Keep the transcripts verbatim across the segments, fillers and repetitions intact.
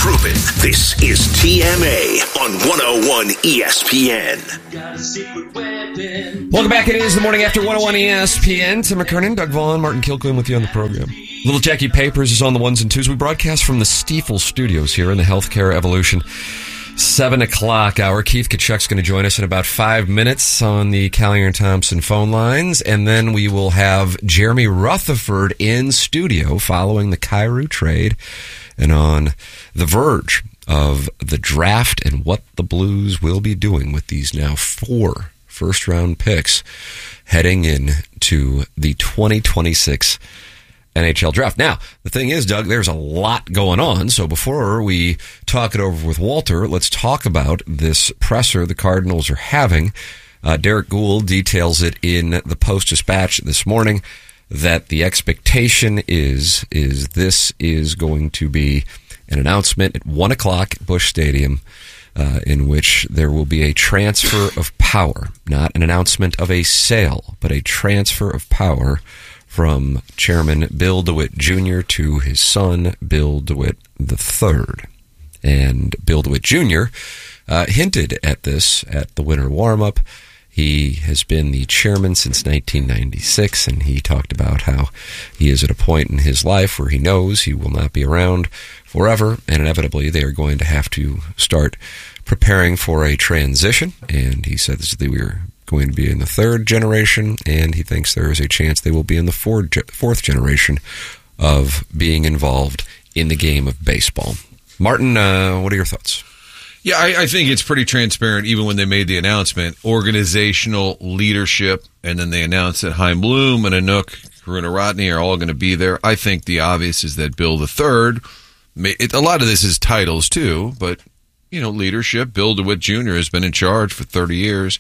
Proven. This is T M A on one oh one E S P N. Welcome back. It is the morning after one oh one E S P N. Tim McKernan, Doug Vaughn, Martin Kilcoyne with you on the program. Little Jackie Papers is on the ones and twos. We broadcast from the Stiefel studios here in the Healthcare Evolution seven o'clock hour. Keith Kachuk's going to join us in about five minutes on the Callier and Thompson phone lines. And then we will have Jeremy Rutherford in studio following the Kyrou trade and on the verge of the draft and what the Blues will be doing with these now four first-round picks heading into the twenty twenty-six N H L draft. Now, the thing is, Doug, there's a lot going on. So before we talk it over with Walter, let's talk about this presser the Cardinals are having. Uh, Derek Gould details it in the Post-Dispatch this morning that the expectation is is this is going to be an announcement at one o'clock at Busch Stadium uh, in which there will be a transfer of power, not an announcement of a sale, but a transfer of power from Chairman Bill DeWitt Junior to his son, Bill DeWitt the third. And Bill DeWitt Junior uh, hinted at this at the winter warm-up. He has been the chairman since nineteen ninety-six, and he talked about how he is at a point in his life where he knows he will not be around forever, and inevitably they are going to have to start preparing for a transition. And he said that we are going to be in the third generation, and he thinks there is a chance they will be in the fourth generation of being involved in the game of baseball. Martin, uh, what are your thoughts? Yeah, I, I think it's pretty transparent, even when they made the announcement. Organizational leadership, and then they announced that Chaim Bloom and Anouk Karuna-Rodney are all going to be there. I think the obvious is that Bill the third, it, a lot of this is titles too, but, you know, leadership. Bill DeWitt Junior has been in charge for thirty years.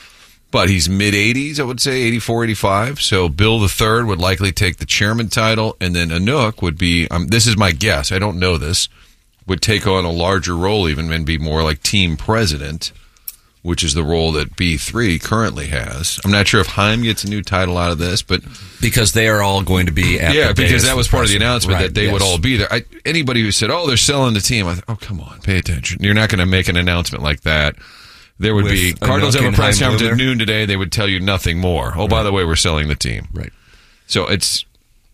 But he's mid-eighties, I would say, eighty-four, eighty-five. So Bill the third would likely take the chairman title, and then Anouk would be, um, this is my guess, I don't know this, would take on a larger role even and be more like team president, which is the role that B three currently has. I'm not sure if Chaim gets a new title out of this, but... Because they are all going to be at Yeah, the because that was part of the announcement, right, that they yes. would all be there. I, anybody who said, oh, they're selling the team, I thought, oh, come on, pay attention. You're not going to make an announcement like that. There would With be Cardinals have a press conference at noon today. They would tell you nothing more. Oh, right. By the way, we're selling the team. Right. So it's.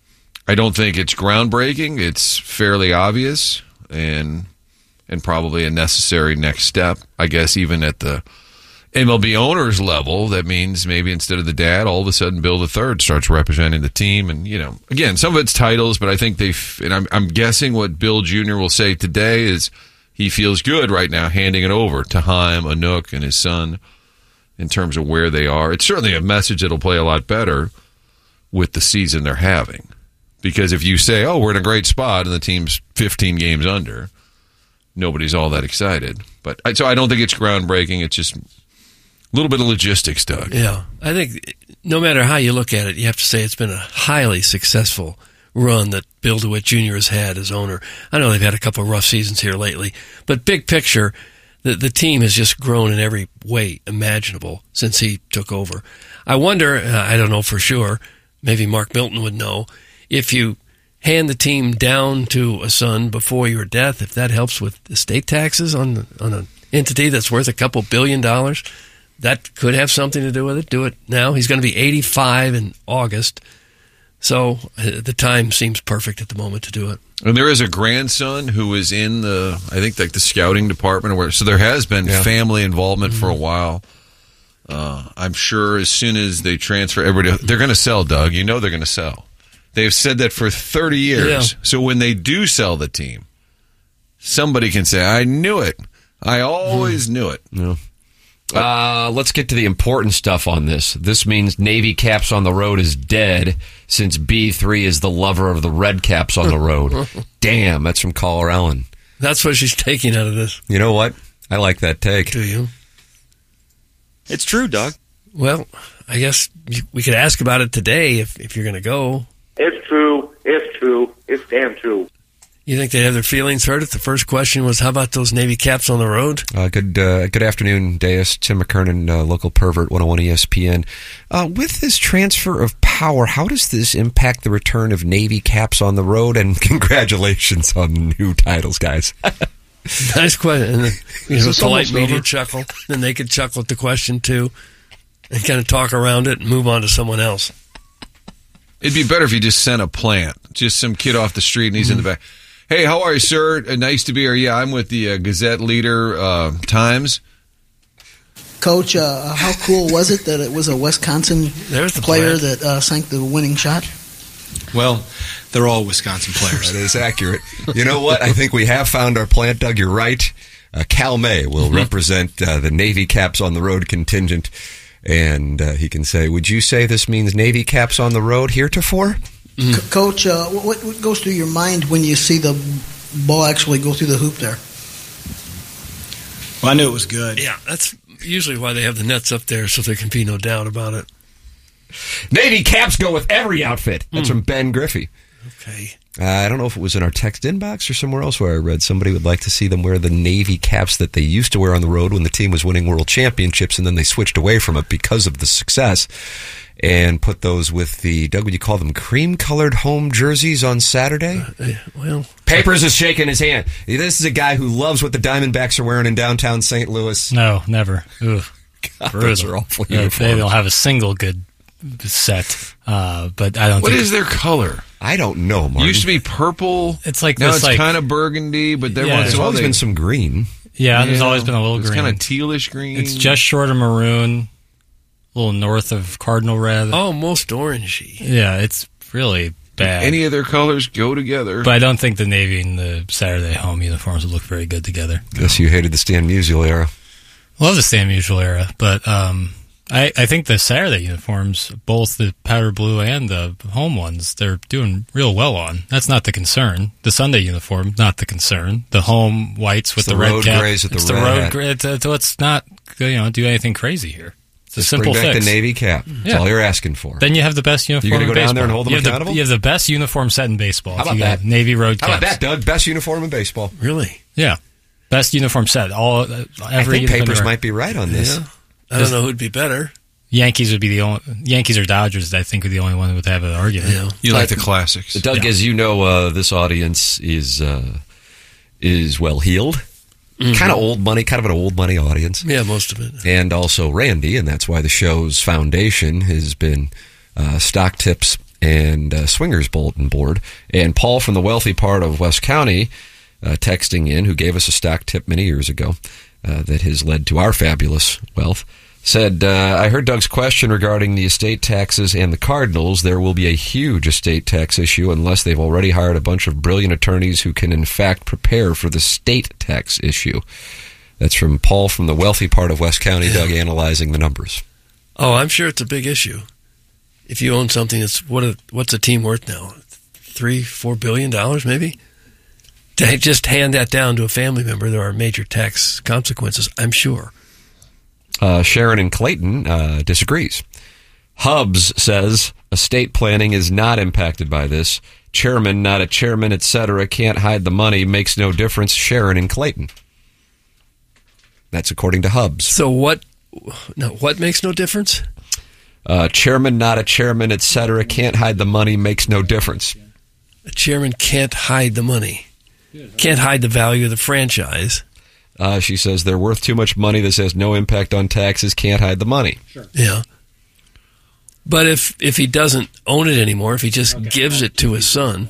I don't think it's groundbreaking. It's fairly obvious and and probably a necessary next step. I guess even at the M L B owners level, that means maybe instead of the dad, all of a sudden Bill the third starts representing the team. And you know, again, some of it's titles, but I think they. And I'm I'm guessing what Bill Junior will say today is. He feels good right now handing it over to Chaim, Anouk, and his son in terms of where they are. It's certainly a message that will play a lot better with the season they're having. Because if you say, oh, we're in a great spot and the team's fifteen games under, nobody's all that excited. But So I don't think it's groundbreaking. It's just a little bit of logistics, Doug. Yeah. I think no matter how you look at it, you have to say it's been a highly successful run that Bill DeWitt Junior has had as owner. I know they've had a couple of rough seasons here lately, but big picture, the the team has just grown in every way imaginable since he took over. I wonder, uh, I don't know for sure, maybe Mark Milton would know, if you hand the team down to a son before your death, if that helps with estate taxes on on an entity that's worth a couple billion dollars, that could have something to do with it. Do it now. He's going to be eighty-five in August. So uh, the time seems perfect at the moment to do it. And there is a grandson who is in the, I think, like the scouting department. Or where, so there has been yeah. family involvement mm-hmm. for a while. Uh, I'm sure as soon as they transfer everybody, they're going to sell, Doug. You know they're going to sell. They've said that for thirty years. Yeah. So when they do sell the team, somebody can say, I knew it. I always mm. knew it. Yeah. Uh, let's get to the important stuff on this. This means Navy Caps on the Road is dead since B three is the lover of the Red Caps on the Road. Damn, that's from Caller Ellen. That's what she's taking out of this. You know what? I like that take. Do you? It's true, Doug. Well, I guess we could ask about it today if, if you're going to go. It's true. It's true. It's damn true. You think they have their feelings hurt if the first question was, how about those Navy Caps on the road? Uh, good uh, good afternoon, Deus. Tim McKernan, uh, local pervert, one oh one E S P N. Uh, with this transfer of power, how does this impact the return of Navy Caps on the road? And congratulations on the new titles, guys. Nice question. And then, you Is know, this polite almost media over? chuckle. Then they could chuckle at the question, too, and kind of talk around it and move on to someone else. It'd be better if you just sent a plant. Just some kid off the street and he's in the back. Hey, how are you, sir? Uh, nice to be here. Yeah, I'm with the uh, Gazette Leader uh, Times. Coach, uh, how cool was it that it was a Wisconsin There's the player plant. that uh, sank the winning shot? Well, they're all Wisconsin players. That is accurate. You know what? I think we have found our plant, Doug. You're right. Uh, Cal May will Mm-hmm. represent uh, the Navy Caps on the Road contingent, and uh, he can say, would you say this means Navy Caps on the road heretofore? C- Coach, uh, what, what goes through your mind when you see the ball actually go through the hoop there? Well, I knew it was good. Yeah, that's usually why they have the nets up there, so there can be no doubt about it. Navy Caps go with every outfit. That's Hmm. from Ben Griffey. Okay. Uh, I don't know if it was in our text inbox or somewhere else where I read somebody would like to see them wear the Navy caps that they used to wear on the road when the team was winning world championships, and then they switched away from it because of the success and put those with the, Doug, would you call them cream-colored home jerseys on Saturday? Uh, well, Papers is shaking his hand. This is a guy who loves what the Diamondbacks are wearing in downtown Saint Louis. No, never. Ugh. God, those are awful Yeah, uniforms. they don't have a single good set, uh, but I don't What think is their color? I don't know, Martin. Used to be purple. It's like now this, it's like- kind of burgundy, but there Yeah, once There's in a while always they- been some green. Yeah, there's Yeah, always been a little it's green. kind of tealish green. It's just short of maroon, a little north of Cardinal Red. almost orangey. Yeah, it's really bad. Any of their colors go together. but I don't think the Navy and the Saturday home uniforms would look very good together. Guess you hated the Stan Musial era. Love the Stan Musial era, but um, I, I think the Saturday uniforms, both the powder blue and the home ones, they're doing real well on. That's not the concern. The Sunday uniform, not the concern. The home whites with It's the the, red road cap. grays with the it's red the road hat. gray. It's, it's, let's not you know do anything crazy here. It's a Just simple bring back fix. the Navy cap. That's Yeah. all you're asking for. Then you have the best uniform. You gonna in go down baseball. there and hold them you have accountable? The, you have the best uniform set in baseball. How if about you got that? Navy road How caps. about that, Doug? Best uniform in baseball. Really? Yeah, best uniform set. All uh, I every think Papers uniform- might be right on this. Yeah. I don't know who'd be better. Yankees would be the only Yankees or Dodgers. I think are the only one that would have an argument. Yeah. you like the classics. Doug, Yeah. as you know, uh, this audience is uh, is well heeled, kind of old money, kind of an old money audience, Yeah, most of it. and also Randy, and that's why the show's foundation has been uh, Stock Tips and uh, Swingers Bulletin Board. And Paul from the wealthy part of West County, uh, texting in, who gave us a stock tip many years ago uh, that has led to our fabulous wealth. Said, uh, I heard Doug's question regarding the estate taxes and the Cardinals. There will be a huge estate tax issue unless they've already hired a bunch of brilliant attorneys who can, in fact, prepare for the state tax issue. That's from Paul from the wealthy part of West County, Yeah. Doug, analyzing the numbers. Oh, I'm sure it's a big issue. If you own something, it's what? A, what's a team worth now? Three, four billion dollars, maybe. To just hand that down to a family member, there are major tax consequences. I'm sure. Uh, Sharon in Clayton uh, disagrees. Hubs says estate planning is not impacted by this. Chairman, not a chairman, et cetera, can't hide the money, makes no difference. Sharon in Clayton. That's according to Hubs. So what? No, what makes no difference? Uh, chairman, not a chairman, et cetera, can't hide the money, makes no difference. A chairman can't hide the money. Can't hide the value of the franchise. Uh, she says they're worth too much money. This has no impact on taxes, can't hide the money. Yeah. But if if he doesn't own it anymore, if he just gives it to his son,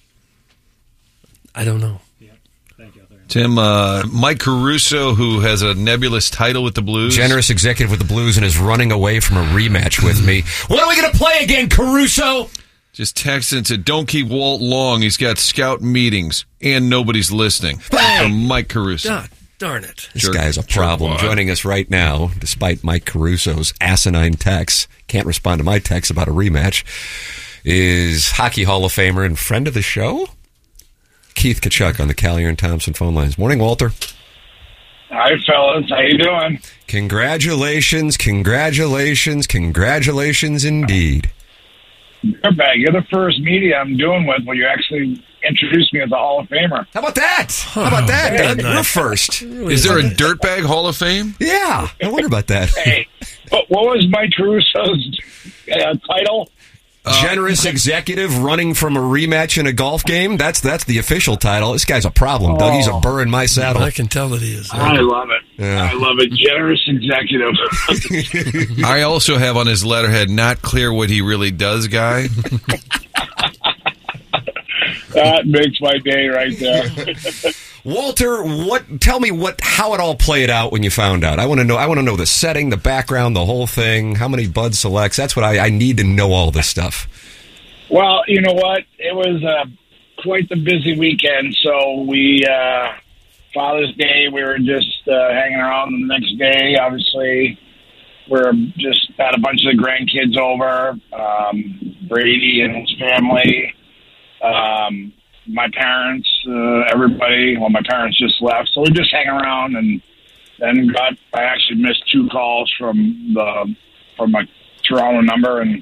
I don't know. Tim, uh, Mike Caruso, who has a nebulous title with the Blues. Generous executive with the Blues and is running away from a rematch with me. When are we going to play again, Caruso? Just texted and said, don't keep Walt long. He's got scout meetings and nobody's listening. From Mike Caruso. God, darn it. This Jerk- guy's a problem. jerkwad. Joining us right now, despite Mike Caruso's asinine texts, can't respond to my text about a rematch, is Hockey Hall of Famer and friend of the show, Keith Kachuk on the Callier and Thompson phone lines. Morning, Walter. Hi, fellas. How you doing? Congratulations, congratulations, congratulations indeed. Dirtbag, you're the first media I'm doing with where you actually introduced me as a Hall of Famer. How about that? How about that, Doug? nice. We're first. Is there a Dirtbag Hall of Fame? Yeah, I wonder about that. Hey, what, what was Mike Caruso's uh, title? Generous executive running from a rematch in a golf game. That's that's the official title. This guy's a problem, Doug. He's a burr in my saddle. I can tell that he is. I love it. Yeah. I love it. Generous executive. I also have on his letterhead, not clear what he really does, guy. That makes my day right there. Walter, what? Tell me what how it all played out when you found out. I want to know. I want to know the setting, the background, the whole thing. How many Bud selects? That's what I, I need to know. All this stuff. Well, you know what? It was uh, quite the busy weekend. So we uh, Father's Day, we were just uh, hanging around. The next day, obviously, we're just had a bunch of the grandkids over. Um, Brady and his family. Um, my parents, uh, everybody, well, my parents just left. So we just hang around and then got, I actually missed two calls from the, from my Toronto number and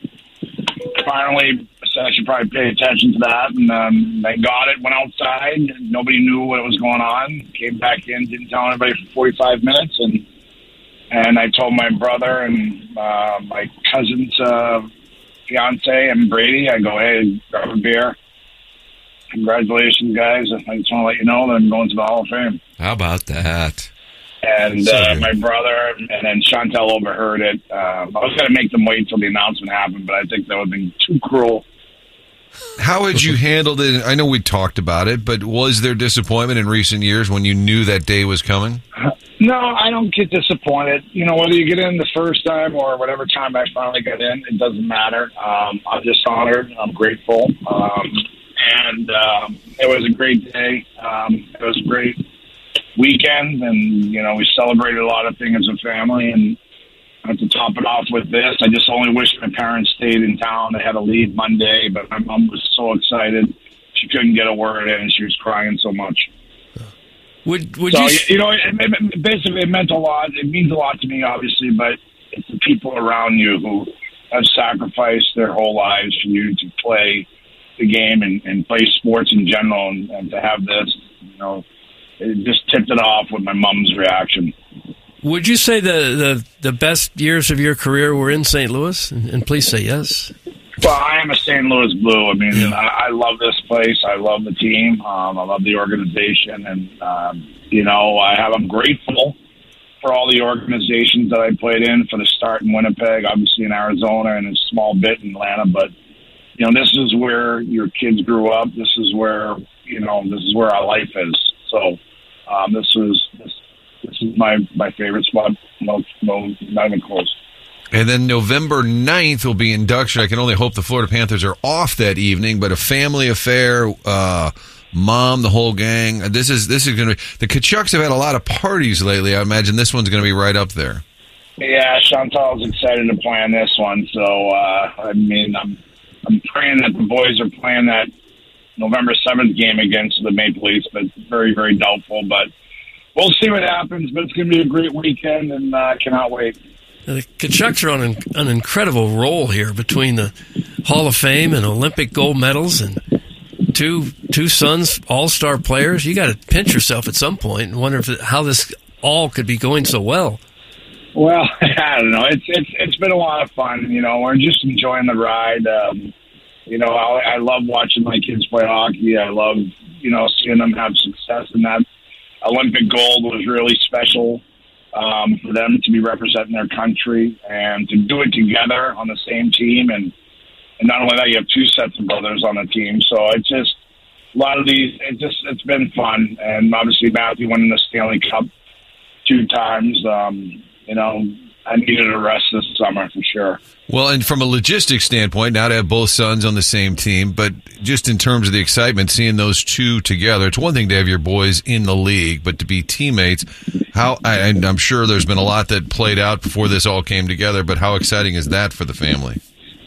finally said I should probably pay attention to that. And um, I got it, went outside. Nobody knew what was going on. Came back in, didn't tell anybody for forty-five minutes. And, and I told my brother and uh, my cousin's uh, fiance and Brady, I go, hey, grab a beer. Congratulations, guys. I just want to let you know that I'm going to the Hall of Fame. How about that? And So uh, good. my brother and then Chantel overheard it. Um, I was going to make them wait till the announcement happened, but I think that would have been too cruel. How had you handled it? I know we talked about it, but was there disappointment in recent years when you knew that day was coming? No, I don't get disappointed. You know, whether you get in the first time or whatever time I finally got in, it doesn't matter. Um, I'm just honored. I'm grateful. Um, and um, it was a great day. Um, it was a great weekend, and, you know, we celebrated a lot of things as a family. And I to top it off with this, I just only wish my parents stayed in town. They had to leave Monday, but my mom was so excited. She couldn't get a word in, and she was crying so much. Would would so, you? you know, it, it, basically, it meant a lot. It means a lot to me, obviously, but it's the people around you who have sacrificed their whole lives for you to play the game and, and play sports in general, and, and to have this, you know, it just tipped it off with my mom's reaction. Would you say the, the, the best years of your career were in Saint Louis? And, and please say yes. Well, I am a Saint Louis Blue. I mean, yeah. I, I love this place. I love the team. Um, I love the organization. And, um, you know, I have, I'm grateful for all the organizations that I played in, for the start in Winnipeg, obviously in Arizona, and a small bit in Atlanta. But, you know, this is where your kids grew up. This is where, you know, this is where our life is. So um, this was this, this is my, my favorite spot. No, no, not even close. And then November ninth will be induction. I can only hope the Florida Panthers are off that evening, but a family affair, uh, mom, the whole gang. This is this is going to be, the Tkachuks have had a lot of parties lately. I imagine this one's going to be right up there. Yeah, Chantal's excited to plan this one. So, uh, I mean, I'm, I'm praying that the boys are playing that November seventh game against the Maple Leafs, but very, very doubtful. But we'll see what happens. But it's going to be a great weekend, and I uh, cannot wait. The Tkachuks are on an, an incredible roll here between the Hall of Fame and Olympic gold medals and two two sons, all-star players. You got to pinch yourself at some point and wonder if it, how this all could be going so well. Well, I don't know. It's it's it's been a lot of fun. You know, we're just enjoying the ride. Um, you know, I, I love watching my kids play hockey. I love, you know, seeing them have success, and that Olympic gold was really special. Um, for them to be representing their country and to do it together on the same team. And, and not only that, you have two sets of brothers on the team. So it's just a lot of these, it just, it's been fun. And obviously Matthew won the Stanley Cup two times. Um, you know, I needed a rest this summer for sure. Well, and from a logistics standpoint, now to have both sons on the same team, but just in terms of the excitement, seeing those two together, it's one thing to have your boys in the league, but to be teammates, how, and I'm sure there's been a lot that played out before this all came together, but how exciting is that for the family?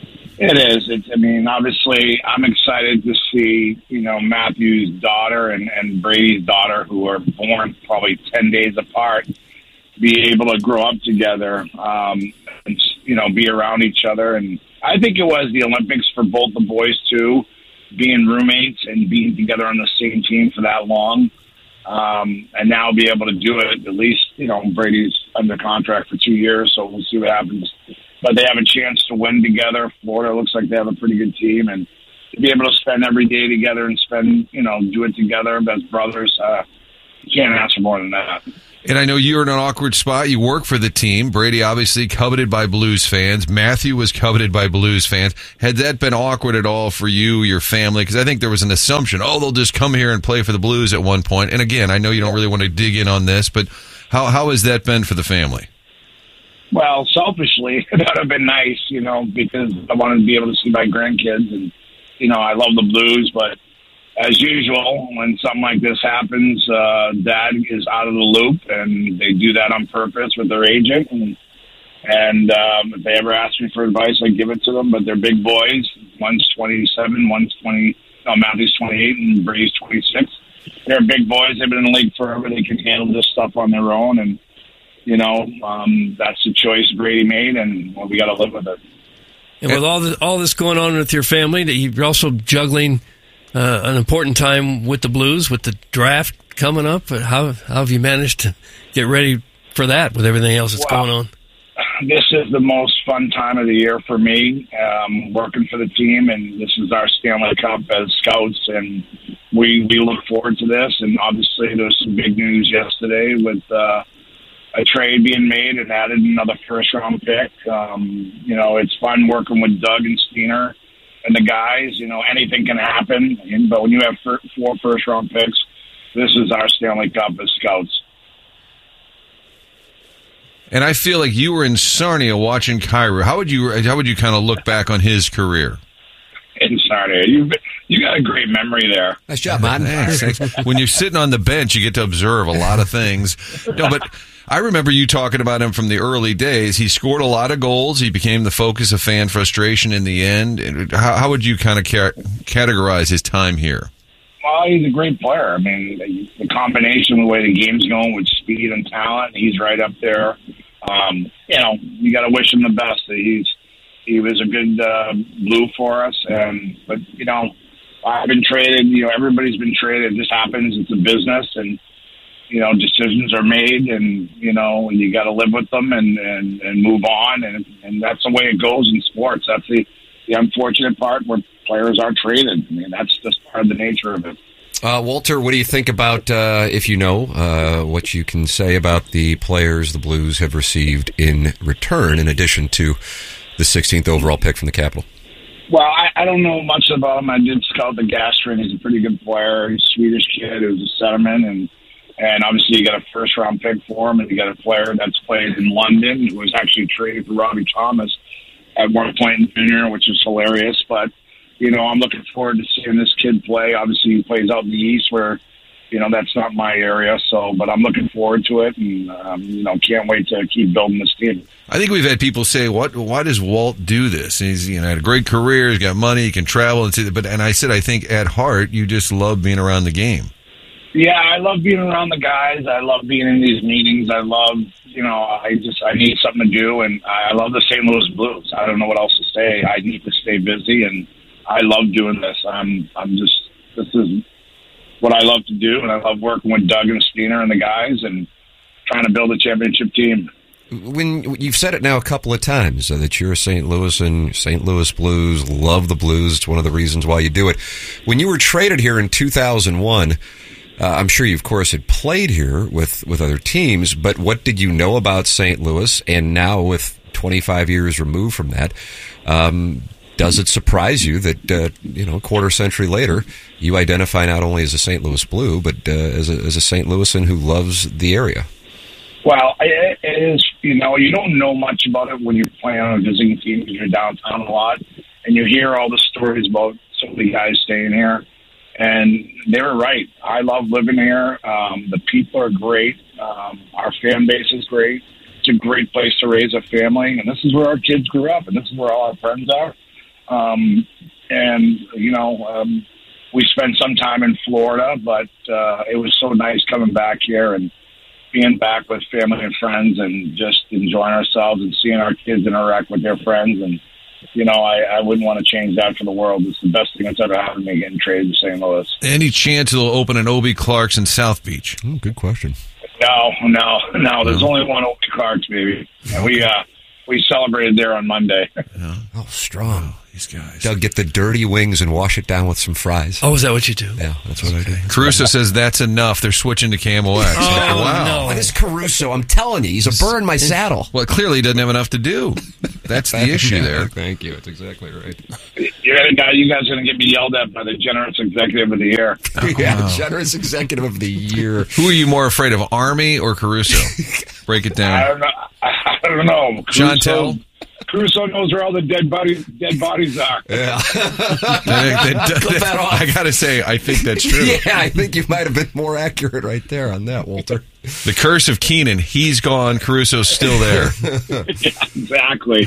It is. It's, I mean, obviously, I'm excited to see, you know, Matthew's daughter and, and Brady's daughter, who are born probably ten days apart, be able to grow up together, um, and, you know, be around each other. And I think it was the Olympics for both the boys, too, being roommates and being together on the same team for that long. Um, and now be able to do it, at least, you know, Brady's under contract for two years, so we'll see what happens but they have a chance to win together. Florida looks like they have a pretty good team, and to be able to spend every day together and spend, you know, do it together as brothers, uh, you can't ask for more than that. And I know you're in an awkward spot. You work for the team. Brady, obviously coveted by Blues fans. Matthew was coveted by Blues fans. Had that been awkward at all for you, your family? Because I think there was an assumption, oh, they'll just come here and play for the Blues at one point. And again, I know you don't really want to dig in on this, but how how has that been for the family? Well, selfishly, that would have been nice, you know, because I wanted to be able to see my grandkids. And, you know, I love the Blues, but as usual, when something like this happens, uh, Dad is out of the loop, and they do that on purpose with their agent. And, and um, if they ever ask me for advice, I give it to them. But they're big boys. One's twenty-seven, one's twenty. No, Matthew's twenty-eight, and Brady's twenty-six. They're big boys. They've been in the league forever. They can handle this stuff on their own, and you know um, that's the choice Brady made, and well, we got to live with it. And with all this, all this going on with your family, that you're also juggling Uh, an important time with the Blues, with the draft coming up. How, how have you managed to get ready for that with everything else that's well, going on? This is the most fun time of the year for me, um, working for the team, and this is our Stanley Cup as scouts, and we, we look forward to this. And obviously there was some big news yesterday with uh, a trade being made and added another first-round pick. Um, you know, it's fun working with Doug and Steiner and the guys. You know, anything can happen. But when you have four first-round picks, this is our Stanley Cup as scouts. And I feel like you were in Sarnia watching Kyrou. How would you how would you kind of look back on his career? In Sarnia, you you got a great memory there. Nice job, man. Thanks. When you're sitting on the bench, you get to observe a lot of things. No, but I remember you talking about him from the early days. He scored a lot of goals. He became the focus of fan frustration in the end. How, how would you kind of ca- categorize his time here? Well, he's a great player. I mean, the combination of the way the game's going with speed and talent, he's right up there. Um, you know, you got to wish him the best. He's he was a good uh, Blue for us, and but you know, I've been traded. You know, everybody's been traded. It just happens. It's a business, and you know, decisions are made, and you know, you got to live with them and, and, and move on, and and that's the way it goes in sports. That's the the unfortunate part where players are traded. I mean, that's just part of the nature of it. Uh, Walter, what do you think about, uh, if you know, uh, what you can say about the players the Blues have received in return, in addition to the sixteenth overall pick from the Capitol? Well, I, I don't know much about him. I did scout the Gastrin. He's a pretty good player. He's a Swedish kid who's a centerman, and and obviously you got a first round pick for him, and you got a player that's played in London who was actually traded for Robbie Thomas at one point in junior, which is hilarious. But you know, I'm looking forward to seeing this kid play. Obviously, he plays out in the East, where you know that's not my area. So, but I'm looking forward to it, and um, you know, can't wait to keep building this team. I think we've had people say, "What? Why does Walt do this?" And he's you know had a great career. He's got money. He can travel. And see, but and I said, I think at heart, you just love being around the game. Yeah, I love being around the guys. I love being in these meetings. I love, you know, I just I need something to do, and I love the Saint Louis Blues. I don't know what else to say. I need to stay busy, and I love doing this. I'm I'm just this is what I love to do, and I love working with Doug and Steiner and the guys, and trying to build a championship team. When you've said it now a couple of times uh, that you're a Saint Louis and Saint Louis Blues, love the Blues. It's one of the reasons why you do it. When you were traded here in two thousand one, uh, I'm sure you, of course, had played here with, with other teams, but what did you know about Saint Louis? And now with twenty-five years removed from that, um, does it surprise you that, uh, you know, a quarter century later, you identify not only as a Saint Louis Blue, but uh, as, a, as a Saint Louisan who loves the area? Well, it is, you know, you don't know much about it when you're playing on a visiting team because you're downtown a lot, and you hear all the stories about some of the guys staying here, and they were right. I love living here. Um, the people are great. Um, our fan base is great. It's a great place to raise a family, and this is where our kids grew up, and this is where all our friends are. Um, and, you know, um, we spent some time in Florida, but uh, it was so nice coming back here and being back with family and friends and just enjoying ourselves and seeing our kids interact with their friends. And, you know, I, I wouldn't want to change that for the world. It's the best thing that's ever happened to me getting traded to Saint Louis. Any chance they'll open an Obie Clark's in South Beach? Oh, good question. No, no, no. There's only one Obie Clark's, baby. And we, uh, we celebrated there on Monday. Oh, strong. These guys. Doug, get the dirty wings and wash it down with some fries. Oh, is that what you do? Yeah, that's what I do. Caruso says that's enough. They're switching to Camel X. Oh, Like, wow. no. What is Caruso? I'm telling you, he's a burr in my saddle. Well, clearly he doesn't have enough to do. That's the issue there. Thank you. That's exactly right. You guys, you guys are going to get me yelled at by the generous executive of the year. Yeah, generous executive of the year. Who are you more afraid of, Army or Caruso? Break it I down. don't know. I don't know. Chantel? Caruso knows where all the dead bodies dead bodies are. Yeah. I got to say, I think that's true. Yeah, I think you might have been more accurate right there on that, Walter. The curse of Keenan. He's gone. Caruso's still there. Yeah, exactly.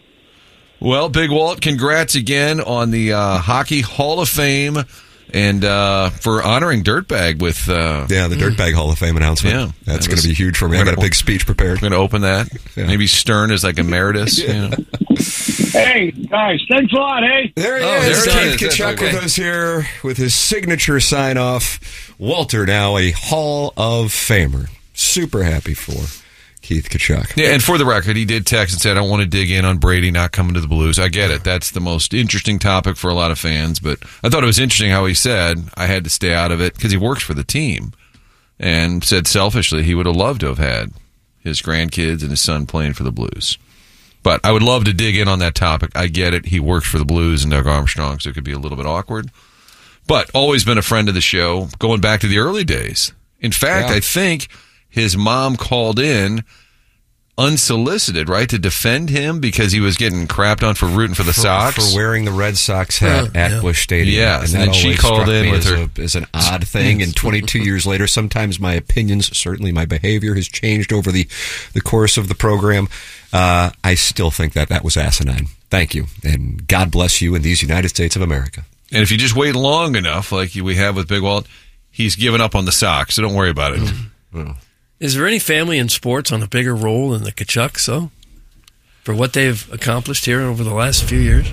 Well, Big Walt, congrats again on the uh, Hockey Hall of Fame and uh, for honoring Dirtbag with... Uh, yeah, the Dirtbag Hall of Fame announcement. Yeah. That's That going was- to be huge for me. I got a big speech prepared. We're going to open that. Yeah. Maybe Stern is like emeritus. Yeah. You know. Hey, guys, thanks a lot, hey? There he Oh, is. there it Keith is. Kachuk Okay. with us here with his signature sign-off. Walter now a Hall of Famer. Super happy for Keith Kachuk. Yeah, and for the record, he did text and said, I want to dig in on Brady not coming to the Blues. I get it. That's the most interesting topic for a lot of fans, but I thought it was interesting how he said, I had to stay out of it because he works for the team, and said selfishly he would have loved to have had his grandkids and his son playing for the Blues. But I would love to dig in on that topic. I get it. He works for the Blues and Doug Armstrong, so it could be a little bit awkward. But always been a friend of the show, going back to the early days. In fact, Yeah. I think his mom called in unsolicited, right, to defend him because he was getting crapped on for rooting for the For, Sox. for wearing the Red Sox hat Yeah, at yeah. Busch Stadium. Yes, and and that then she always called struck in me with as, her- a, as an odd thing. And twenty-two years later, sometimes my opinions, certainly my behavior, has changed over the, the course of the program. Uh, I still think that that was asinine. Thank you, and God bless you in these United States of America. And if you just wait long enough, like we have with Big Walt, he's given up on the Sox, so don't worry about it. Well, Is there any family in sports on a bigger role than the Kachucks, though? For what they've accomplished here over the last few years?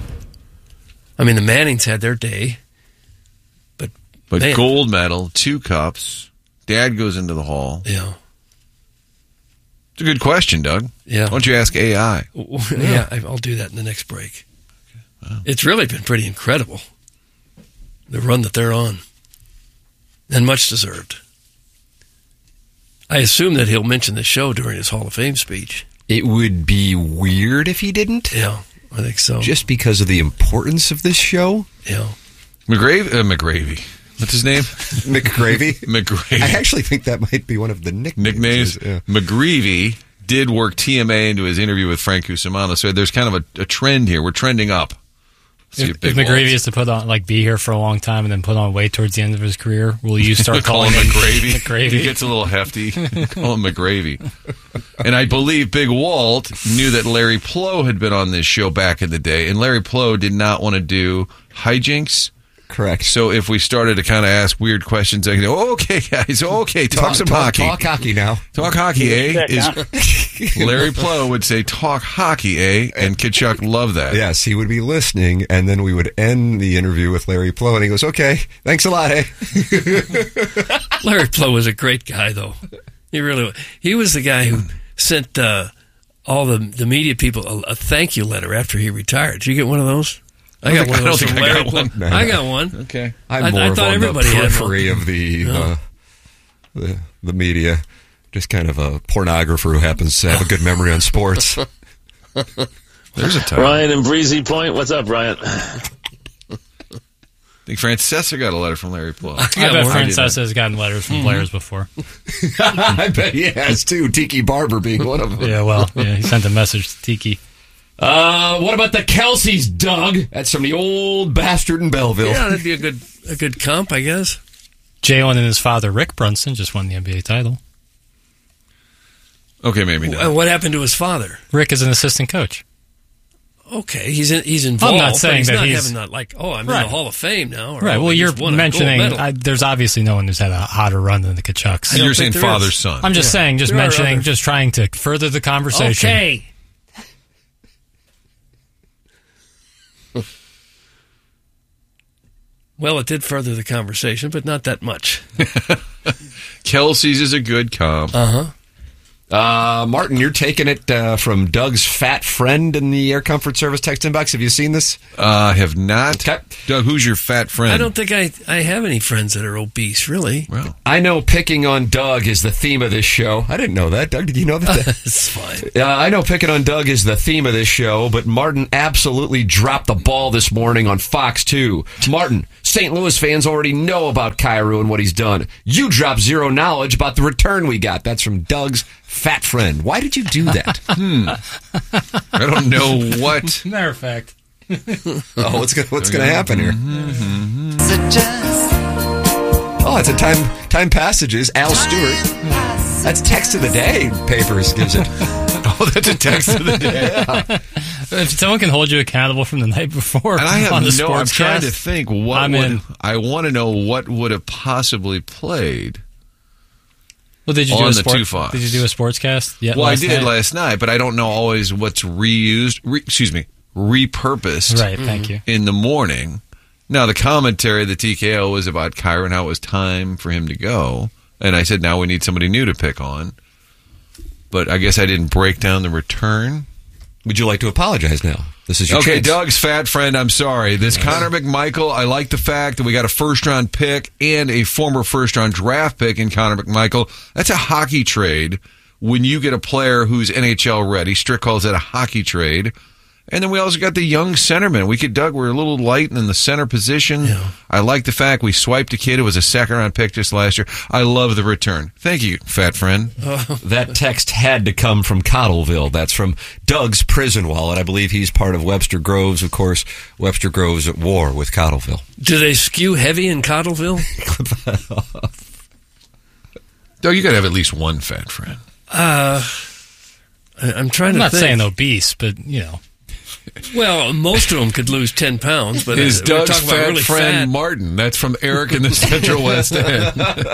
I mean, the Mannings had their day. But, But man, gold medal, two cups, dad goes into the hall. Yeah. It's a good question, Doug. Yeah. Why don't you ask A I? Yeah, I- I'll do that in the next break. It's really been pretty incredible, the run that they're on. And much deserved. I assume that he'll mention the show during his Hall of Fame speech. it would be weird if he didn't, Yeah, I think so. just because of the importance of this show. yeah. McGravy? Uh, McGravy. What's his name? McGravy. McGravy. I actually think that might be one of the nicknames. Nicknames. Yeah. McGreevy did work T M A into his interview with Frank Cusimano, so there's kind of a, a trend here. We're trending up. See If, Big if McGravy Walt. is to put on, like, be here for a long time and then put on weight towards the end of his career, will you start Call calling him him McGravy. McGravy? He gets a little hefty. Call him McGravy. And I believe Big Walt knew that Larry Plow had been on this show back in the day, and Larry Plow did not want to do hijinks. Correct. So if we started to kind of ask weird questions, I go, okay, guys, okay, talk, some talk, hockey. Talk hockey now. Talk hockey, eh? Is Larry Plow would say, talk hockey, eh? And Kachuk loved that. Yes, he would be listening, and then we would end the interview with Larry Plow, and he goes, okay, thanks a lot, eh? Larry Plow was a great guy, though. He really was. He was the guy who sent uh, all the, the media people a, a thank you letter after he retired. Did you get one of those? I got think- one of I those don't from think I Larry got Plow. one. No. I got one. Okay. I'm I- more I of thought on the everybody had one. periphery of the, uh, the the media. Just kind of a pornographer who happens to have a good memory on sports. There's a time. Ryan and Breezy Point. What's up, Ryan? I think Francesa got a letter from Larry Plow. I bet Francesa has gotten letters from players before. I bet he has, too. Tiki Barber being one of them. Yeah, well, yeah, he sent a message to Tiki. Uh, what about the Kelseys, Doug? That's from the old bastard in Belleville. Yeah, that'd be a good a good comp, I guess. Jalen and his father, Rick Brunson, just won the N B A title. Okay, maybe not. Uh, What happened to his father? Rick is an assistant coach. Okay, he's in, he's involved. I'm not but saying he's that not he's- having that like, oh, I'm in Right. the Hall of Fame now. Or, Right. oh, Well, he you're just won a gold mentioning medal. I, there's obviously no one who's had a hotter run than the Kachucks. So you're think saying there father's is. son. I'm just Yeah. saying, just There are mentioning, others. just trying to further the conversation. Okay. Well, it did further the conversation, but not that much. Kelsey's is a good comp. Uh huh. Uh, Martin, you're taking it uh, from Doug's fat friend in the Air Comfort Service text inbox. Have you seen this? Uh, I have not. Okay. Doug, who's your fat friend? I don't think I, I have any friends that are obese, really. Well, I know picking on Doug is the theme of this show. I didn't know that. Doug, did you know that? It's fine. Uh, I know picking on Doug is the theme of this show, but Martin absolutely dropped the ball this morning on Fox two. Martin, Saint Louis fans already know about Kyrou and what he's done. You dropped zero knowledge about the return we got. That's from Doug's fat friend. Why did you do that? hmm. I don't know what. Matter of fact. Oh, what's gonna, what's going to happen here? Mm-hmm. Oh, it's a time time passages. Al Stewart. That's text of the day. Papers gives it. Oh, that's a text of the day. Yeah. If someone can hold you accountable from the night before, And I have on the no. I'm sportscast, trying to think what I'm would. in. I want to know what would have possibly played. Well, did you on do a the sport, two Fox. Did you do a sportscast? Yeah, Well, I last did night? last night, but I don't know always what's reused. Re, excuse me, repurposed. Right. Thank you. In the morning. Now the commentary, the T K O, was about Kyrou and how it was time for him to go, and I said now we need somebody new to pick on. But I guess I didn't break down the return. Would you like to apologize now? This is your Okay, chance. Doug's fat friend, I'm sorry. This Connor McMichael, I like the fact that we got a first-round pick and a former first-round draft pick in Connor McMichael. That's a hockey trade when you get a player who's N H L ready. Strick calls that a hockey trade. And then we also got the young centerman. We could, Doug, we're a little light in the center position. Yeah. I like the fact we swiped a kid who was a second-round pick just last year. I love the return. Thank you, fat friend. That text had to come from Cottleville. That's from Doug's prison wallet. I believe he's part of Webster Groves. Of course, Webster Groves at war with Cottleville. Do they skew heavy in Cottleville? Doug, you got to have at least one fat friend. Uh, I- I'm trying I'm to not think. saying obese, but you know. Well, most of them could lose ten pounds, but Is uh, we're Doug's talking about fat really friend fat. Martin. That's from Eric in the Central West End.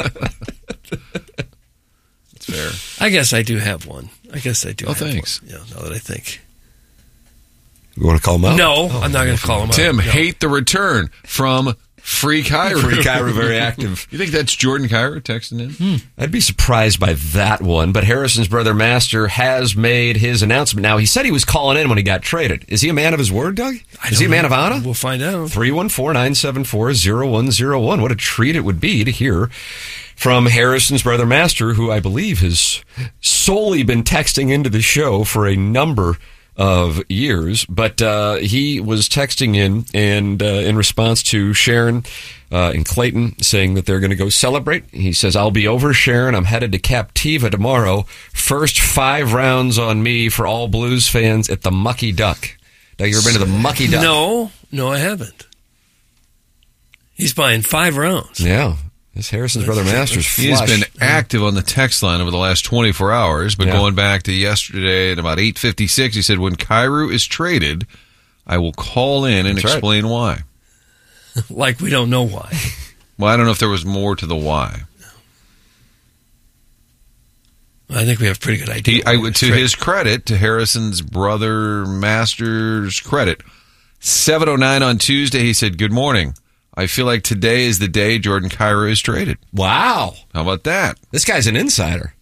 That's fair. I guess I do have one. I guess I do. Oh, have thanks. One. Yeah, now that I think. You want to call him out? No, I'm not going to call him Tim, out. No. hate the return from Free Kyrou. Free Kyrou, very active. You think that's Jordan Kyrou texting in? Hmm. I'd be surprised by that one, but Harrison's brother Master has made his announcement. Now, he said he was calling in when he got traded. Is he a man of his word, Doug? I Is he a don't man know. of honor? We'll find out. three one four, nine seven four, zero one zero one. What a treat it would be to hear from Harrison's brother Master, who I believe has solely been texting into the show for a number of years, but uh, he was texting in and uh, in response to Sharon uh, and Clayton saying that they're going to go celebrate. He says, I'll be over, Sharon. I'm headed to Captiva tomorrow. First five rounds on me for all Blues fans at the Mucky Duck. Now, you ever been to the Mucky Duck? No, no, I haven't. He's buying five rounds. Yeah. This Harrison's brother Master's flush. He's been active on the text line over the last twenty-four hours, but Yeah. going back to yesterday at about eight fifty-six, he said, when Kyrou is traded, I will call in and That's right. explain why. Like we don't know why. Well, I don't know if there was more to the why. I think we have a pretty good idea. He, I, to his credit, to Harrison's brother Master's credit, seven oh nine on Tuesday, he said, good morning. I feel like today is the day Jordan Kyrou is traded. Wow. How about that? This guy's an insider.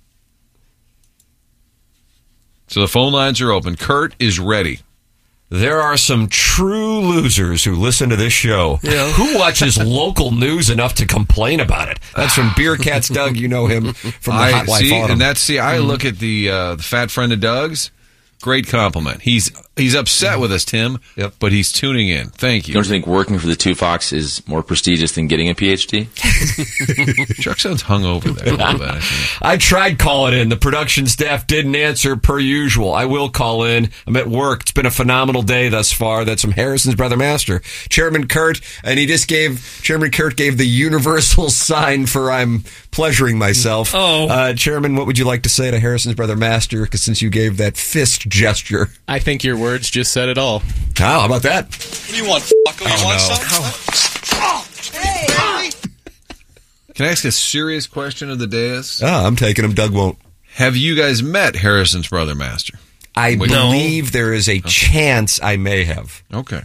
So the phone lines are open. Kurt is ready. There are some true losers who listen to this show. Yeah. Who watches local news enough to complain about it? That's from Beer Cats Doug. You know him from the I Hot Wife see, Autumn. and that's see. I look at the uh, the fat friend of Doug's. Great compliment. He's he's upset with us, Tim. Yep. But he's tuning in. Thank you. Don't you think working for the Two Fox is more prestigious than getting a P H D? Chuck sounds hungover there a little bit. I think. I tried calling in. The production staff didn't answer per usual. I will call in. I'm at work. It's been a phenomenal day thus far. That's from Harrison's brother Master. Chairman Kurt, and he just gave, Chairman Kurt gave the universal sign for I'm pleasuring myself. Oh. Uh, Chairman, what would you like to say to Harrison's brother Master, 'cause since you gave that fist gesture? I think your words just said it all. Oh, how about that? What do you want, fucko? You Oh, want no. some? Oh, hey! Can I ask a serious question of the dais? Oh, I'm taking him. Doug won't. Have you guys met Harrison's brother Master? I Wait. believe there is a chance I may have. Okay.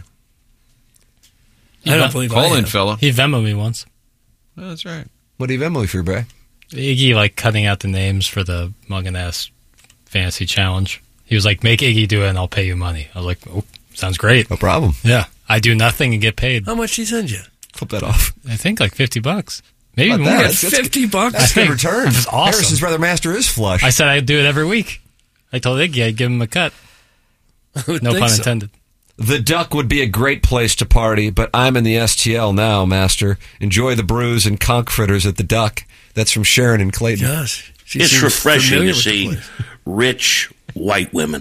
I don't believe I Call in, have. fella. He Venmoed me once. Oh, that's right. What do you Venmo for, Bray? Iggy like cutting out the names for the Muggin ass fantasy challenge. He was like, make Iggy do it and I'll pay you money. I was like, oh, sounds great. No problem. Yeah. I do nothing and get paid. How much did he send you? Flip that off. I think like fifty bucks. Maybe About more. that. That's, That's- fifty bucks? That's good return. That's awesome. Harrison's Brother Master is flush. I said I'd do it every week. I told Iggy I'd give him a cut. would No think pun so. intended. The Duck would be a great place to party, but I'm in the S T L now, Master. Enjoy the brews and conch fritters at the Duck. That's from Sharon and Clayton. Gosh. She It's seems refreshing familiar to with the see place. rich white women.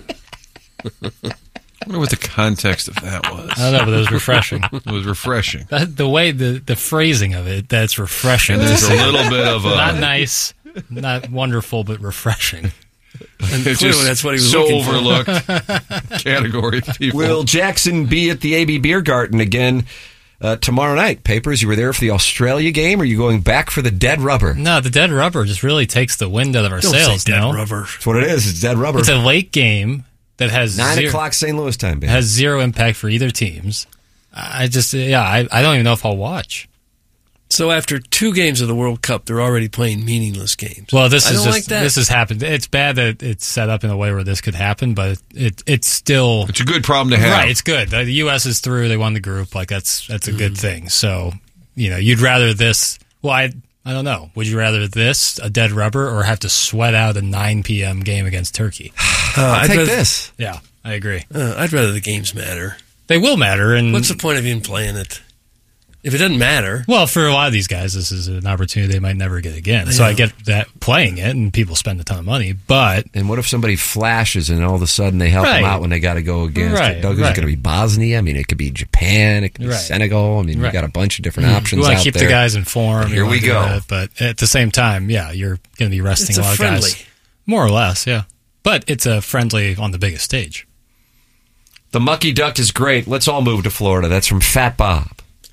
I wonder what the context of that was. I don't know, but it was refreshing. It was refreshing. That, the way, the, the phrasing of it, that's refreshing. And there's a little bit of a... Not nice, not wonderful, but refreshing. And It's clearly just that's what he was so looking for. overlooked category of people. Will Jackson be at the A B Beer Garden again uh, tomorrow night? Papers, you were there for the Australia game, or are you going back for the dead rubber? No, the dead rubber just really takes the wind out of our Don't sails, say dead no? rubber. That's what it is. It's dead rubber. It's a late game that has Nine zero, o'clock Saint Louis time, baby. has zero impact for either teams. I just, yeah, I, I don't even know if I'll watch. So after two games of the World Cup, they're already playing meaningless games. Well, this I is don't just, like that. this has happened. It's bad that it's set up in a way where this could happen, but it, it it's still It's a good problem to have. right. It's good. The U S is through. They won the group. Like that's that's a Mm-hmm. good thing. So you know, you'd rather this. Well, I I don't know. Would you rather this a dead rubber or have to sweat out a nine p.m. game against Turkey? Uh, I'll I'd take rather, this. Yeah, I agree. Uh, I'd rather the games matter. They will matter. And What's the point of even playing it? If it doesn't matter. well, for a lot of these guys, this is an opportunity they might never get again. So Yeah. I get that playing it, and people spend a ton of money. But And what if somebody flashes and all of a sudden they help them Right. out when they got to go against Right, it? Doug, is it right. going to be Bosnia? I mean, it could be Japan. It could be Right. Senegal. I mean, Right. we got a bunch of different we options want out to keep there. the guys informed. Here You we wanna do go. that, but at the same time, yeah, you're going to be resting It's a a lot of friendly. guys, more or less. Yeah, but it's a friendly on the biggest stage. The Mucky Duck is great. Let's all move to Florida. That's from Fat Bob.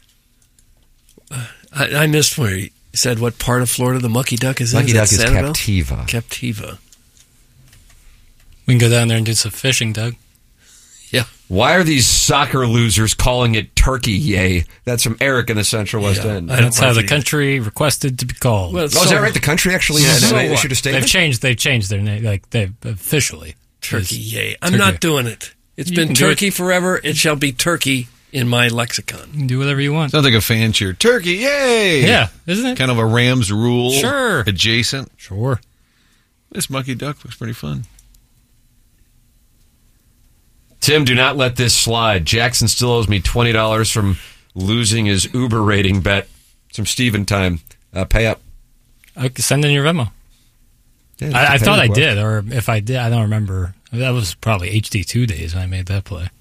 I, I missed where he said what part of Florida the Mucky Duck is in. Mucky Is that Duck is Sanibel? Captiva. Captiva. We can go down there and do some fishing, Doug. Yeah. Why are these soccer losers calling it Turkey Yay? That's from Eric in the Central West Yeah, End. I don't That's how like the it. country requested to be called. Well, Oh, is so- that right? The country actually had So they what? issued a statement? They've changed. They've changed their name. Like they've officially Turkey, It's yay. I'm Turkey. not doing it. It's You been can do turkey forever. It shall be turkey in my lexicon. You can do whatever you want. Sounds like a fan cheer. Turkey, yay! Yeah, isn't it? Kind of a Rams rule. Sure. Adjacent. Sure. This Mucky Duck looks pretty fun. Tim, do not let this slide. Jackson still owes me twenty dollars from losing his Uber rating bet. Some Steven time. Uh, pay up. Okay, send in your Venmo. Yeah, I, I pay thought I request. did, or if I did, I don't remember. That was probably H D two days when I made that play.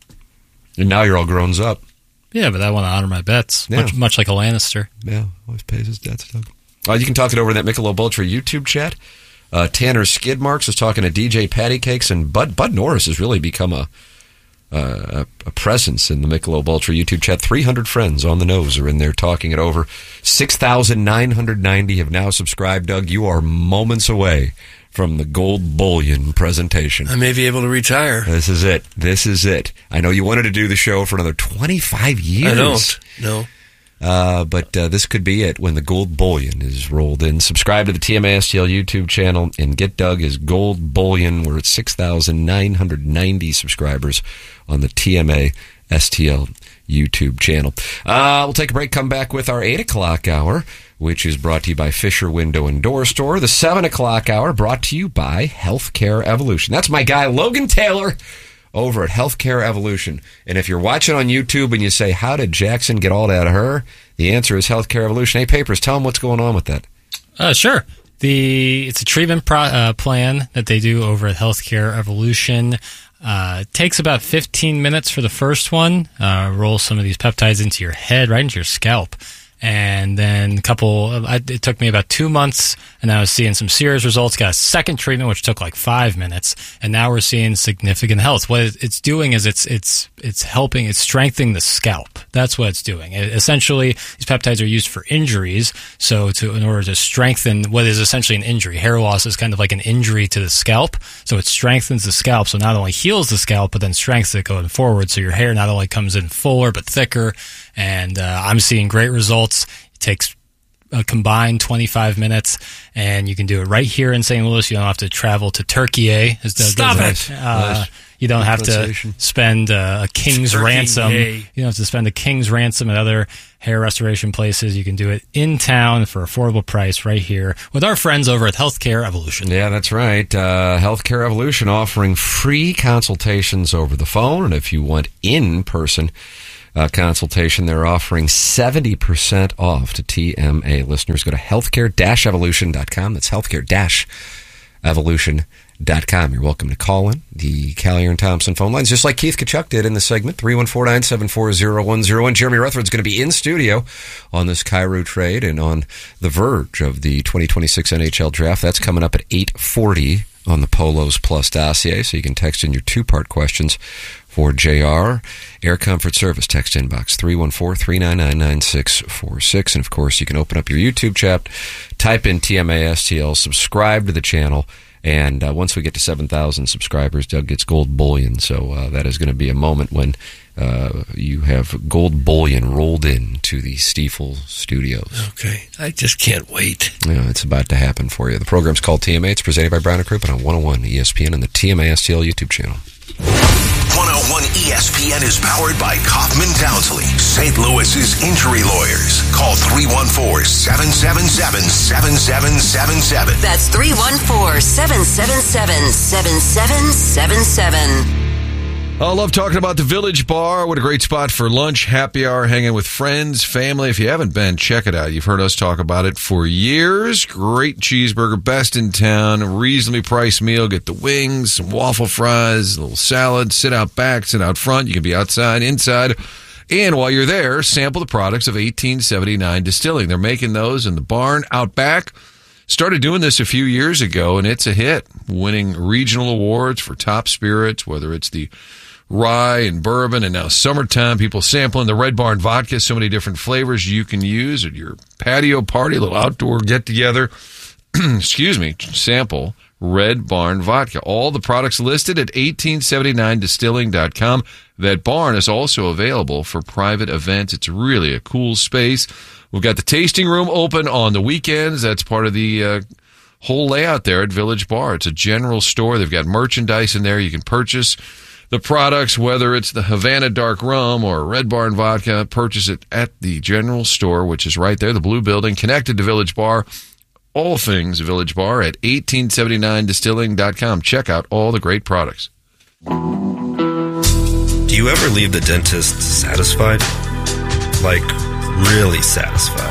And now you're all grown up. Yeah, but I want to honor my bets, Yeah. much, much like a Lannister. Yeah, always pays his debts, Doug. Uh, you can talk it over in that Michelob Ultra YouTube chat. Uh, Tanner Skid Marks is talking to D J Patty Cakes, and Bud Bud Norris has really become a uh, a, a presence in the Michelob Ultra YouTube chat. three hundred friends on the nose are in there talking it over. six thousand nine hundred ninety have now subscribed, Doug. You are moments away from the gold bullion presentation. I may be able to retire. This is it. This is it. I know you wanted to do the show for another twenty-five years. I don't. No. Uh, but uh, this could be it when the gold bullion is rolled in. Subscribe to the T M A S T L YouTube channel and get Doug his gold bullion. We're at six thousand nine hundred ninety subscribers on the T M A S T L YouTube channel. Uh, we'll take a break, come back with our eight o'clock hour, which is brought to you by Fisher Window and Door Store. The seven o'clock hour brought to you by Healthcare Evolution. That's my guy, Logan Taylor, over at Healthcare Evolution. And if you're watching on YouTube and you say, how did Jackson get all that of her? The answer is Healthcare Evolution. Hey, Papers, tell them what's going on with that. Uh, sure. The it's a treatment pro, uh, plan that they do over at Healthcare Evolution. Uh, it takes about fifteen minutes for the first one. Uh, roll some of these peptides into your head, right into your scalp. And then a couple, I, it took me about two months, and I was seeing some serious results. Got a second treatment, which took like five minutes, and now we're seeing significant health. What it's doing is it's it's it's helping, it's strengthening the scalp. That's what it's doing. It, essentially, these peptides are used for injuries, so to in order to strengthen what is essentially an injury. Hair loss is kind of like an injury to the scalp, so it strengthens the scalp. So not only heals the scalp, but then strengthens it going forward. So your hair not only comes in fuller but thicker. And uh, I'm seeing great results. It takes a combined twenty-five minutes, and you can do it right here in Saint Louis. You don't have to travel to Turkey, as Doug Stop does. it! Uh, Nice. You don't have to spend uh, a king's Turkey, ransom. yay. You don't have to spend a king's ransom at other hair restoration places. You can do it in town for affordable price right here with our friends over at Healthcare Evolution. Yeah, that's right. Uh, Healthcare Evolution offering free consultations over the phone. And if you want in-person uh, consultation, they're offering seventy percent off to T M A listeners. Go to healthcare dash evolution dot com. That's healthcare dash evolution dot com. You're welcome to call in the Callier and Thompson phone lines, just like Keith Kachuk did in the segment, three one four, nine seven four, zero one zero one. Jeremy Rutherford's going to be in studio on this Cairo trade and on the verge of the twenty twenty-six N H L draft. That's coming up at eight forty on the Polos Plus dossier, so you can text in your two-part questions for J R. Air Comfort Service, text inbox three one four, three nine nine, nine six four six. And, of course, you can open up your YouTube chat, type in T M A S T L, subscribe to the channel, and uh, once we get to seven thousand subscribers, Doug gets gold bullion. So uh, that is going to be a moment when uh, you have gold bullion rolled in to the Stiefel studios. Okay. I just can't wait. Yeah, it's about to happen for you. The program's called T M A. It's presented by Brown and Crouppen on one oh one E S P N and the T M A S T L YouTube channel. one oh one E S P N is powered by Kaufman Townsley, Saint Louis's injury lawyers. Call three one four, seven seven seven, seven seven seven seven. That's three one four, seven seven seven, seven seven seven seven. I love talking about the Village Bar. What a great spot for lunch, happy hour, hanging with friends, family. If you haven't been, check it out. You've heard us talk about it for years. Great cheeseburger, best in town, reasonably priced meal. Get the wings, some waffle fries, a little salad. Sit out back, sit out front. You can be outside, inside. And while you're there, sample the products of eighteen seventy-nine Distilling. They're making those in the barn out back. Started doing this a few years ago, and it's a hit, winning regional awards for top spirits, whether it's the rye and bourbon, and now summertime, people sampling the Red Barn vodka, so many different flavors you can use at your patio party, a little outdoor get-together. Excuse me, sample Red Barn vodka. All the products listed at eighteen seventy-nine distilling dot com. That barn is also available for private events. It's really a cool space. We've got the tasting room open on the weekends. That's part of the uh, whole layout there at Village Bar. It's a general store. They've got merchandise in there. You can purchase the products, whether it's the Havana Dark Rum or Red Barn Vodka. Purchase it at the general store, which is right there, the blue building, connected to Village Bar. All things Village Bar at eighteen seventy-nine distilling dot com. Check out all the great products. Do you ever leave the dentist satisfied? Like, really satisfied?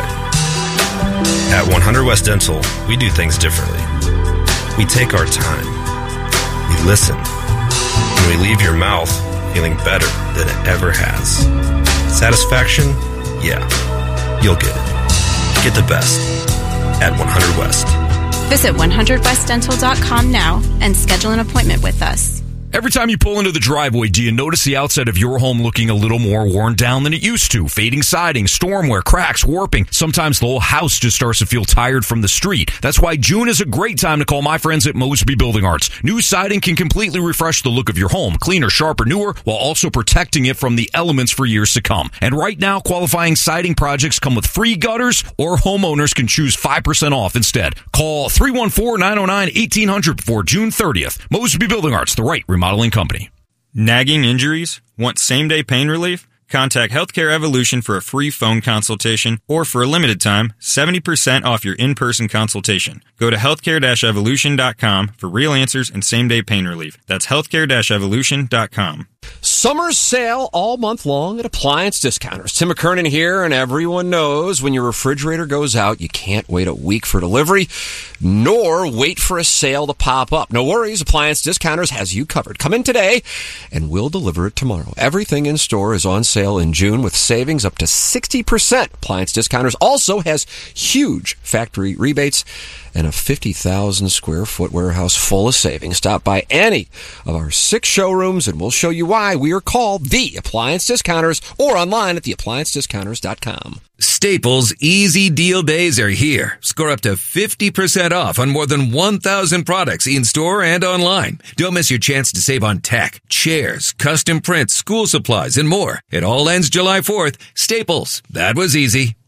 At one hundred West Dental, we do things differently. We take our time. We listen. And we leave your mouth feeling better than it ever has. Satisfaction? Yeah. You'll get it. Get the best at one hundred West. Visit one hundred west dental dot com now and schedule an appointment with us. Every time you pull into the driveway, do you notice the outside of your home looking a little more worn down than it used to? Fading siding, storm wear, cracks, warping. Sometimes the whole house just starts to feel tired from the street. That's why June is a great time to call my friends at Mosby Building Arts. New siding can completely refresh the look of your home, cleaner, sharper, newer, while also protecting it from the elements for years to come. And right now, qualifying siding projects come with free gutters, or homeowners can choose five percent off instead. Call three one four, nine oh nine, eighteen hundred before June thirtieth. Mosby Building Arts, the right remodeling company. Nagging injuries? Want same-day pain relief? Contact Healthcare Evolution for a free phone consultation, or for a limited time, seventy percent off your in-person consultation. Go to healthcare dash evolution dot com for real answers and same-day pain relief. That's healthcare dash evolution dot com. Summer sale all month long at Appliance Discounters. Tim McKernan here, and everyone knows when your refrigerator goes out, you can't wait a week for delivery, nor wait for a sale to pop up. No worries, Appliance Discounters has you covered. Come in today, and we'll deliver it tomorrow. Everything in store is on sale in June with savings up to sixty percent. Appliance Discounters also has huge factory rebates and a fifty thousand square foot warehouse full of savings. Stop by any of our six showrooms, and we'll show you why we are called the Appliance Discounters, or online at the appliance discounters dot com. Staples Easy Deal Days are here. Score up to fifty percent off on more than one thousand products in-store and online. Don't miss your chance to save on tech, chairs, custom prints, school supplies, and more. It all ends July fourth. Staples. That was easy.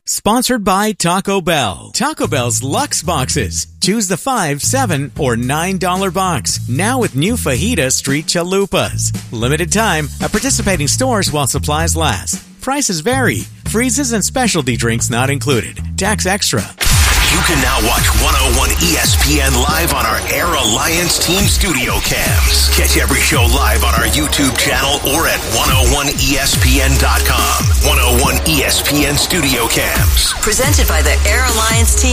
Sponsored by Taco Bell. Taco Bell's Luxe Boxes. Choose the five, seven, or nine dollar box. Now with new Fajita Street Chalupas. Limited time at participating stores while supplies last. Prices vary. Freezes and specialty drinks not included. Tax extra. You can now watch one oh one E S P N live on our Air Alliance Team Studio Cams. Catch every show live on our YouTube channel or at one oh one E S P N dot com. one oh one E S P N Studio Cams. Presented by the Air Alliance Team.